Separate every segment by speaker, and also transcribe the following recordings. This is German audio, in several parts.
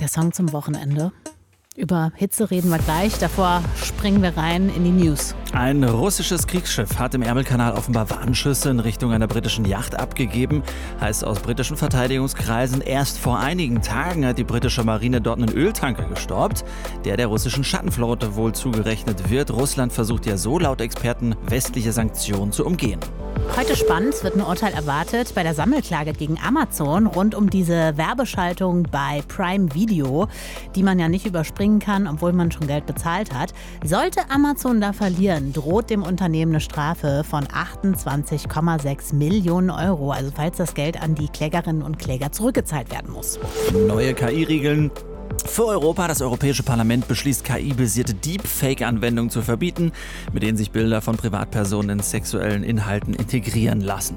Speaker 1: Der Song zum Wochenende. Über Hitze reden wir gleich. Davor springen wir rein in die News.
Speaker 2: Ein russisches Kriegsschiff hat im Ärmelkanal offenbar Warnschüsse in Richtung einer britischen Yacht abgegeben. Heißt aus britischen Verteidigungskreisen, erst vor einigen Tagen hat die britische Marine dort einen Öltanker gestoppt, der russischen Schattenflotte wohl zugerechnet wird. Russland versucht ja so laut Experten westliche Sanktionen zu umgehen.
Speaker 1: Heute spannend, es wird ein Urteil erwartet bei der Sammelklage gegen Amazon rund um diese Werbeschaltung bei Prime Video, die man ja nicht überspringen kann, obwohl man schon Geld bezahlt hat. Sollte Amazon da verlieren, droht dem Unternehmen eine Strafe von 28,6 Millionen Euro. Also falls das Geld an die Klägerinnen und Kläger zurückgezahlt werden muss.
Speaker 2: Neue KI-Regeln für Europa. Das Europäische Parlament beschließt, KI-basierte Deepfake-Anwendungen zu verbieten, mit denen sich Bilder von Privatpersonen in sexuellen Inhalten integrieren lassen.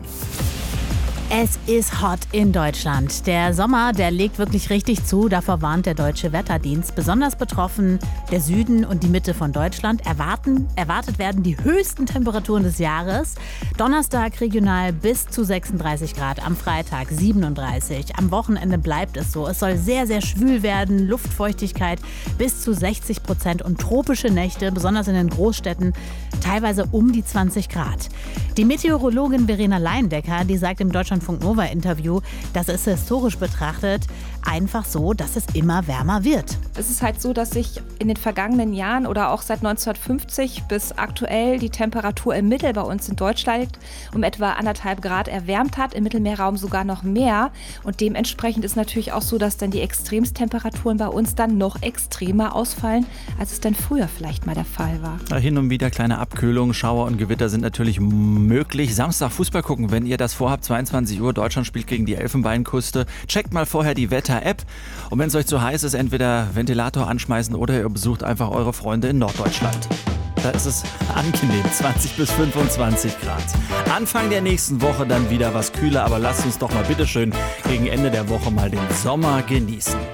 Speaker 1: Es ist hot in Deutschland. Der Sommer, der legt wirklich richtig zu. Davor warnt der Deutsche Wetterdienst. Besonders betroffen der Süden und die Mitte von Deutschland. Erwartet werden die höchsten Temperaturen des Jahres. Donnerstag regional bis zu 36 Grad, am Freitag 37. Am Wochenende bleibt es so. Es soll sehr, sehr schwül werden. Luftfeuchtigkeit bis zu 60% und tropische Nächte, besonders in den Großstädten, teilweise um die 20 Grad. Die Meteorologin Verena Leindecker, die sagt im Deutschlandfunk-Nova-Interview, dass es historisch betrachtet einfach so, dass es immer wärmer wird.
Speaker 3: Es ist halt so, dass sich in den vergangenen Jahren oder auch seit 1950 bis aktuell die Temperatur im Mittel bei uns in Deutschland um etwa 1,5 Grad erwärmt hat, im Mittelmeerraum sogar noch mehr. Und dementsprechend ist natürlich auch so, dass dann die Extremstemperaturen bei uns dann noch extremer ausfallen, als es dann früher vielleicht mal der Fall war.
Speaker 2: Hin und wieder kleine Abkühlungen, Schauer und Gewitter sind natürlich möglich. Samstag Fußball gucken, wenn ihr das vorhabt, 22 Uhr, Deutschland spielt gegen die Elfenbeinküste. Checkt mal vorher die Wetter-App und wenn es euch zu heiß ist, entweder Ventilator anschmeißen oder ihr besucht einfach eure Freunde in Norddeutschland. Da ist es angenehm, 20 bis 25 Grad. Anfang der nächsten Woche dann wieder was kühler, aber lasst uns doch mal bitteschön gegen Ende der Woche mal den Sommer genießen.